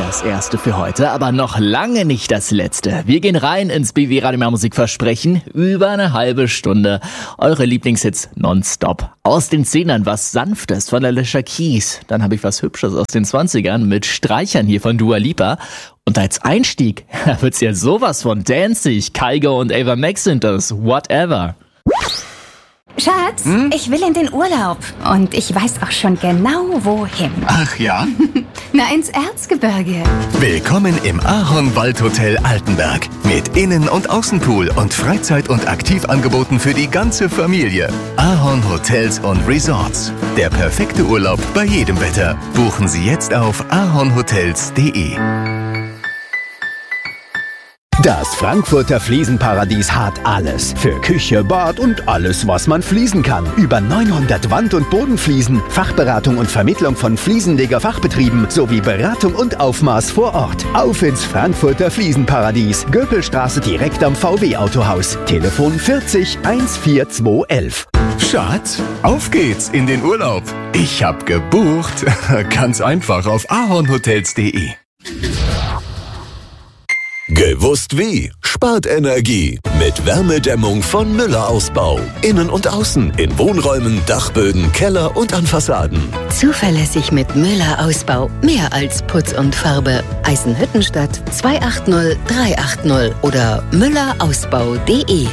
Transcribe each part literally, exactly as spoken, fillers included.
Das erste für heute, aber noch lange nicht das letzte. Wir gehen rein ins B W Radio Mehr Musik Versprechen. Über eine halbe Stunde. Eure Lieblingshits nonstop. Aus den Zehnern was Sanftes von Alicia Keys. Dann habe ich was Hübsches aus den Zwanzigern mit Streichern hier von Dua Lipa. Und als Einstieg wird's ja sowas von danzig. Kygo und Ava Max sind das. Whatever. Schatz, hm? Ich will in den Urlaub. Und ich weiß auch schon genau, wohin. Ach ja? Na, ins Erzgebirge. Willkommen im Ahorn Waldhotel Altenberg. Mit Innen- und Außenpool und Freizeit- und Aktivangeboten für die ganze Familie. Ahorn Hotels und Resorts. Der perfekte Urlaub bei jedem Wetter. Buchen Sie jetzt auf ahornhotels punkt de. Das Frankfurter Fliesenparadies hat alles. Für Küche, Bad und alles, was man fließen kann. Über neunhundert Wand- und Bodenfliesen, Fachberatung und Vermittlung von Fliesenleger-Fachbetrieben sowie Beratung und Aufmaß vor Ort. Auf ins Frankfurter Fliesenparadies. Göpelstraße direkt am V W-Autohaus. Telefon vierzig vierzehn elf. Schatz, auf geht's in den Urlaub. Ich hab gebucht. Ganz einfach auf ahornhotels punkt de. Gewusst wie? Spart Energie mit Wärmedämmung von Müller Ausbau. Innen und außen, in Wohnräumen, Dachböden, Keller und an Fassaden. Zuverlässig mit Müller Ausbau. Mehr als Putz und Farbe. Eisenhüttenstadt zwei acht null drei acht null oder müller ausbau punkt de.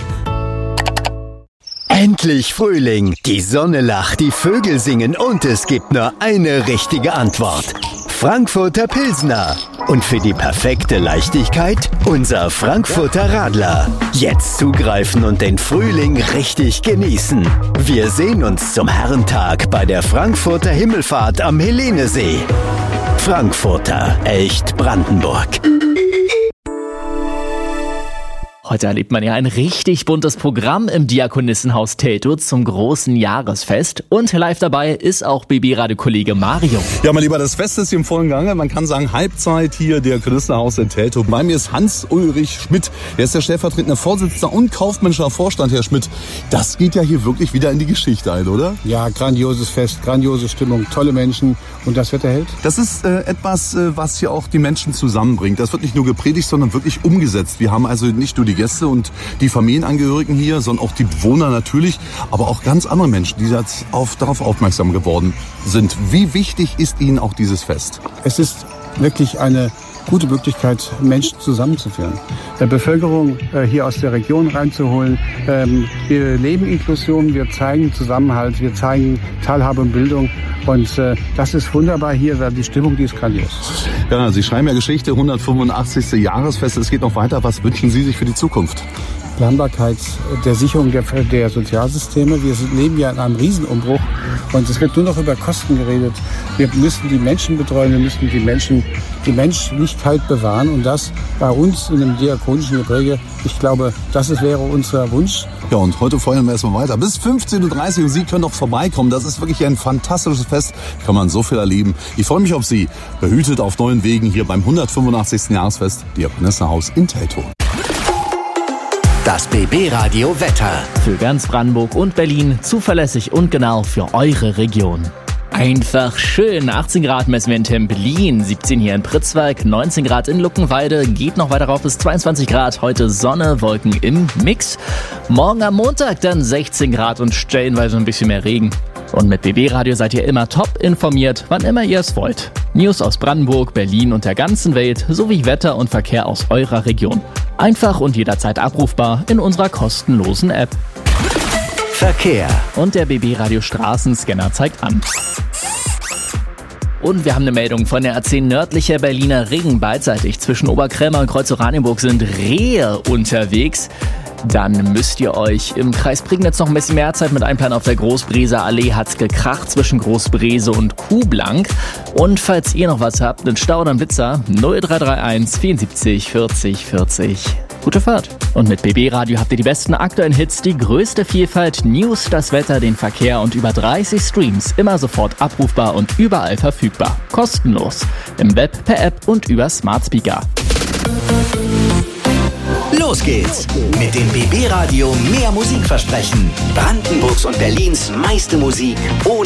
Endlich Frühling. Die Sonne lacht, die Vögel singen und es gibt nur eine richtige Antwort. Frankfurter Pilsner. Und für die perfekte Leichtigkeit unser Frankfurter Radler. Jetzt zugreifen und den Frühling richtig genießen. Wir sehen uns zum Herrentag bei der Frankfurter Himmelfahrt am Helenesee. Frankfurter, echt Brandenburg. Heute erlebt man ja ein richtig buntes Programm im Diakonissenhaus Teltow zum großen Jahresfest. Und live dabei ist auch B B-Radio-Kollege Mario. Ja, mein Lieber, das Fest ist hier im vollen Gange. Man kann sagen, Halbzeit hier, Diakonissenhaus in Teltow. Bei mir ist Hans-Ulrich Schmidt. Er ist der stellvertretende Vorsitzende und kaufmännischer Vorstand, Herr Schmidt. Das geht ja hier wirklich wieder in die Geschichte ein, oder? Ja, grandioses Fest, grandiose Stimmung, tolle Menschen und das Wetter hält. Das ist äh, etwas, äh, was hier auch die Menschen zusammenbringt. Das wird nicht nur gepredigt, sondern wirklich umgesetzt. Wir haben also nicht nur die Gäste und die Familienangehörigen hier, sondern auch die Bewohner natürlich, aber auch ganz andere Menschen, die jetzt auf, darauf aufmerksam geworden sind. Wie wichtig ist Ihnen auch dieses Fest? Es ist wirklich eine gute Möglichkeit, Menschen zusammenzuführen, der Bevölkerung äh, hier aus der Region reinzuholen. Ähm, wir leben Inklusion, wir zeigen Zusammenhalt, wir zeigen Teilhabe und Bildung. Und äh, das ist wunderbar hier, weil die Stimmung, die ist grandios. Ja, Sie schreiben ja Geschichte, hundertfünfundachtzigste Jahresfest. Es geht noch weiter. Was wünschen Sie sich für die Zukunft? Planbarkeit der Sicherung der, der Sozialsysteme. Wir leben ja in einem Riesenumbruch und es wird nur noch über Kosten geredet. Wir müssen die Menschen betreuen, wir müssen die Menschen, die Menschlichkeit bewahren und das bei uns in dem diakonischen Gepräge. Ich glaube, das ist, wäre unser Wunsch. Ja, und heute feuern wir erstmal weiter. Bis fünfzehn Uhr dreißig und Sie können noch vorbeikommen. Das ist wirklich ein fantastisches Fest. Kann man so viel erleben. Ich freue mich auf Sie. Behütet auf neuen Wegen hier beim hundertfünfundachtzigsten Jahresfest Diakonissenhaus in Teltow. Das B B-Radio Wetter. Für ganz Brandenburg und Berlin zuverlässig und genau für eure Region. Einfach schön. achtzehn Grad messen wir in Templin, siebzehn hier in Pritzwalk, neunzehn Grad in Luckenwalde, geht noch weiter rauf bis zweiundzwanzig Grad. Heute Sonne, Wolken im Mix. Morgen am Montag dann sechzehn Grad und stellenweise ein bisschen mehr Regen. Und mit B B-Radio seid ihr immer top informiert, wann immer ihr es wollt. News aus Brandenburg, Berlin und der ganzen Welt sowie Wetter und Verkehr aus eurer Region. Einfach und jederzeit abrufbar in unserer kostenlosen App. Verkehr. Und der B B-Radio Straßenscanner zeigt an. Und wir haben eine Meldung von der A zehn nördlicher Berliner Ring. Beidseitig zwischen Oberkrämer und Kreuz Oranienburg sind Rehe unterwegs. Dann müsst ihr euch im Kreis Prignitz noch ein bisschen mehr Zeit mit einplanen. Auf der Großbreser Allee hat's gekracht zwischen Großbrese und Kuhblank. Und falls ihr noch was habt, einen Stau oder einen Blitzer, null drei drei eins vierundsiebzig vierzig vierzig. Gute Fahrt. Und mit B B-Radio habt ihr die besten aktuellen Hits, die größte Vielfalt, News, das Wetter, den Verkehr und über dreißig Streams. Immer sofort abrufbar und überall verfügbar. Kostenlos. Im Web, per App und über Smart Speaker. Los geht's mit dem B B-Radio Mehr Musik versprechen. Brandenburgs und Berlins meiste Musik ohne